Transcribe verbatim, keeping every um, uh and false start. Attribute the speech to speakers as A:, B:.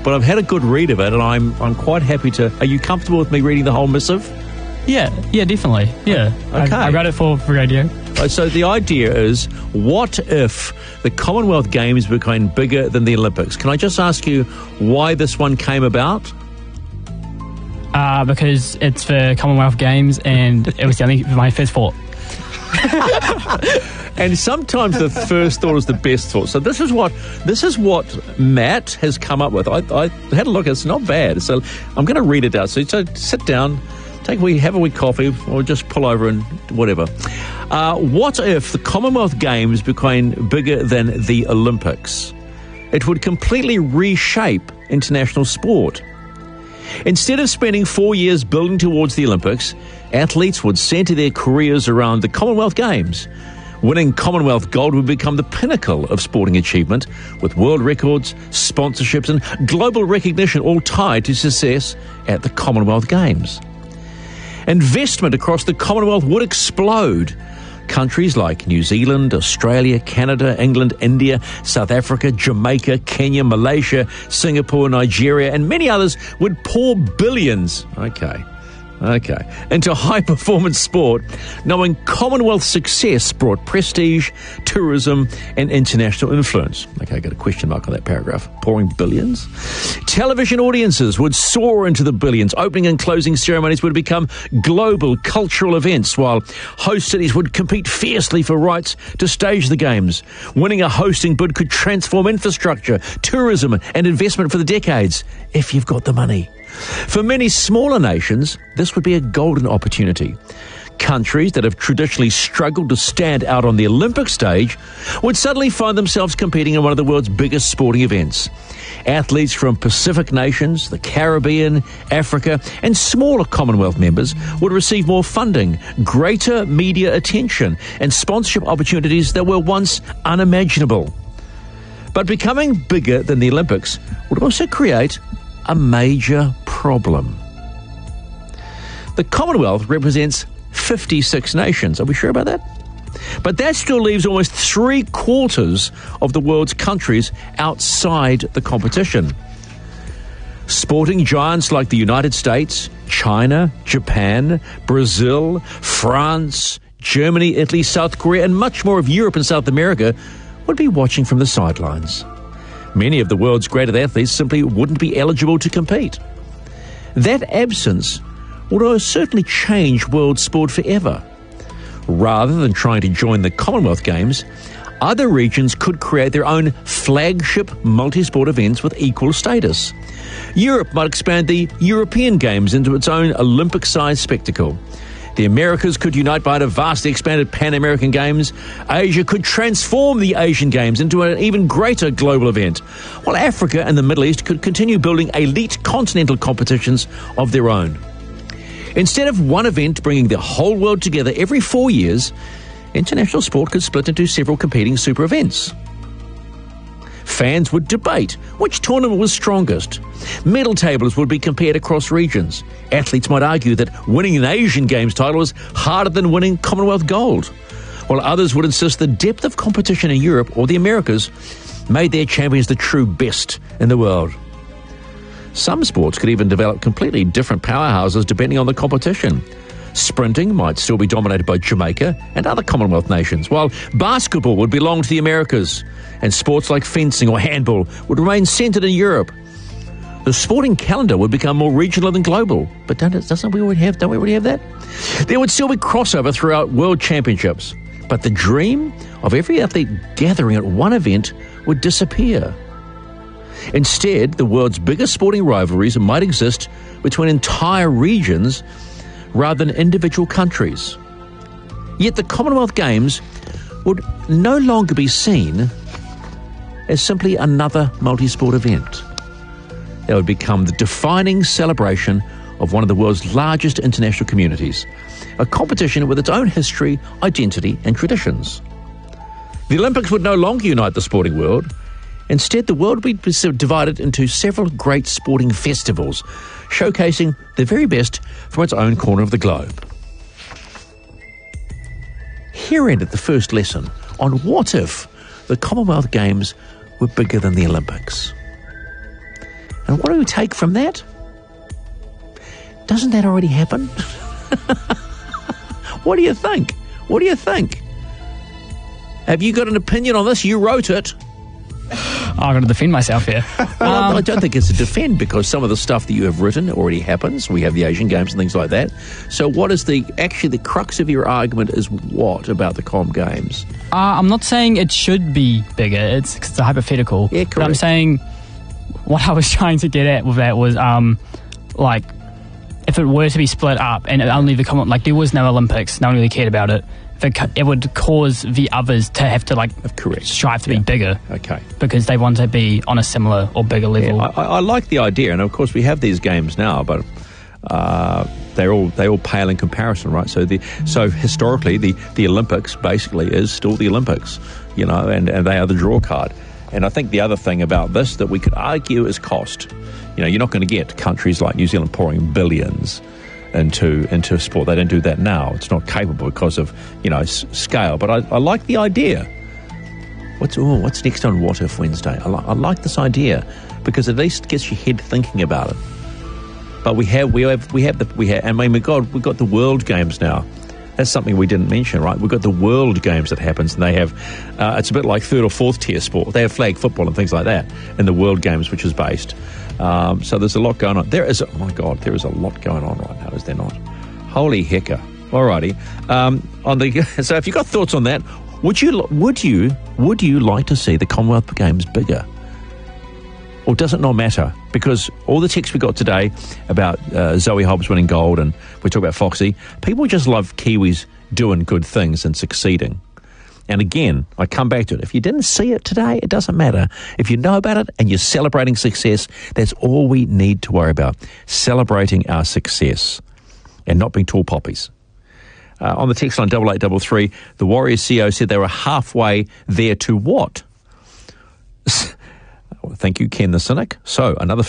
A: but I've had a good read of it, and I'm I'm quite happy to... Are you comfortable with me reading the whole missive?
B: Yeah, yeah, definitely. Yeah.
A: Okay.
B: I, I read it for, for radio.
A: So the idea is, what if the Commonwealth Games became bigger than the Olympics? Can I just ask you why this one came about?
B: Uh, because it's for Commonwealth Games, and it was the only my first thought.
A: And sometimes the first thought is the best thought. So this is what this is what Matt has come up with. I, I had a look. It's not bad. So I'm going to read it out. So, so sit down, take a wee, have a wee coffee, or just pull over and whatever. Uh, what if the Commonwealth Games became bigger than the Olympics? It would completely reshape international sport. Instead of spending four years building towards the Olympics, athletes would centre their careers around the Commonwealth Games. Winning Commonwealth gold would become the pinnacle of sporting achievement, with world records, sponsorships and global recognition all tied to success at the Commonwealth Games. Investment across the Commonwealth would explode. Countries like New Zealand, Australia, Canada, England, India, South Africa, Jamaica, Kenya, Malaysia, Singapore, Nigeria, and many others would pour billions, okay, okay, into high-performance sport, knowing Commonwealth success brought prestige, tourism, and international influence. Okay, I got a question mark on that paragraph. Pouring billions? Television audiences would soar into the billions. Opening and closing ceremonies would become global cultural events, while host cities would compete fiercely for rights to stage the games. Winning a hosting bid could transform infrastructure, tourism, and investment for the decades, if you've got the money. For many smaller nations, this would be a golden opportunity. Countries that have traditionally struggled to stand out on the Olympic stage would suddenly find themselves competing in one of the world's biggest sporting events. Athletes from Pacific nations, the Caribbean, Africa, and smaller Commonwealth members would receive more funding, greater media attention, and sponsorship opportunities that were once unimaginable. But becoming bigger than the Olympics would also create a major problem. The Commonwealth represents fifty-six nations. Are we sure about that? But that still leaves almost three quarters of the world's countries outside the competition. Sporting giants like the United States, China, Japan, Brazil, France, Germany, Italy, South Korea, and much more of Europe and South America would be watching from the sidelines. Many of the world's greatest athletes simply wouldn't be eligible to compete. That absence would certainly change world sport forever. Rather than trying to join the Commonwealth Games, other regions could create their own flagship multi-sport events with equal status. Europe might expand the European Games into its own Olympic-sized spectacle. The Americas could unite behind a vastly expanded Pan-American Games. Asia could transform the Asian Games into an even greater global event, while Africa and the Middle East could continue building elite continental competitions of their own. Instead of one event bringing the whole world together every four years, international sport could split into several competing super events. Fans would debate which tournament was strongest. Medal tables would be compared across regions. Athletes might argue that winning an Asian Games title was harder than winning Commonwealth gold, while others would insist the depth of competition in Europe or the Americas made their champions the true best in the world. Some sports could even develop completely different powerhouses depending on the competition. Sprinting might still be dominated by Jamaica and other Commonwealth nations, while basketball would belong to the Americas, and sports like fencing or handball would remain centred in Europe. The sporting calendar would become more regional than global, but don't, doesn't we already have, don't we already have that? There would still be crossover throughout world championships, but the dream of every athlete gathering at one event would disappear. Instead, the world's biggest sporting rivalries might exist between entire regions rather than individual countries. Yet the Commonwealth Games would no longer be seen as simply another multi-sport event. They would become the defining celebration of one of the world's largest international communities, a competition with its own history, identity, and traditions. The Olympics would no longer unite the sporting world. Instead, the world would be divided into several great sporting festivals, showcasing the very best from its own corner of the globe. Here ended the first lesson on what if the Commonwealth Games were bigger than the Olympics. And what do we take from that? Doesn't that already happen? What do you think? What do you think? Have you got an opinion on this? You wrote it.
B: Oh, I've got to defend myself here.
A: Well,
B: um,
A: I don't think it's a defend, because some of the stuff that you have written already happens. We have the Asian Games and things like that. So what is the, actually the crux of your argument is what about the Com Games?
B: uh, I'm not saying it should be bigger. It's, it's a hypothetical.
A: Yeah,
B: But I'm
A: correct.
B: saying what I was trying to get at with that was, um, like, if it were to be split up and only the common, like there was no Olympics, no one really cared about it, the, it would cause the others to have to like
A: Correct.
B: strive to
A: Yeah.
B: be bigger
A: Okay.
B: because they want to be on a similar or bigger level.
A: Yeah, I, I like the idea, and of course we have these games now, but uh, they're all they all pale in comparison, right? So the so historically the, the Olympics basically is still the Olympics, you know, and, and they are the draw card. And I think the other thing about this that we could argue is cost. You know, you're not going to get countries like New Zealand pouring billions into into sport. They don't do that now. It's not capable because of, you know, s- scale. But I, I like the idea. What's oh, what's next on What If Wednesday? I, li- I like this idea because at least gets your head thinking about it. But we have we have we have the we have. I mean, we got we got the World Games now. That's something we didn't mention, right? We've got the World Games that happens, and they have, uh, it's a bit like third or fourth tier sport. They have flag football and things like that in the World Games, which is based. Um, so there's a lot going on. There is, oh my God, there is a lot going on right now, is there not? Holy hecker. Alrighty. Um, on the, so if you've got thoughts on that, would you, would you, would you like to see the Commonwealth Games bigger? Or does it not matter? Because all the texts we got today about uh, Zoe Hobbs winning gold, and we talk about Foxy, people just love Kiwis doing good things and succeeding. And again, I come back to it. If you didn't see it today, it doesn't matter. If you know about it and you're celebrating success, that's all we need to worry about. Celebrating our success and not being tall poppies. Uh, on the text line double eight double three, the Warriors C E O said they were halfway there to what? Thank you, Ken the Cynic. So, another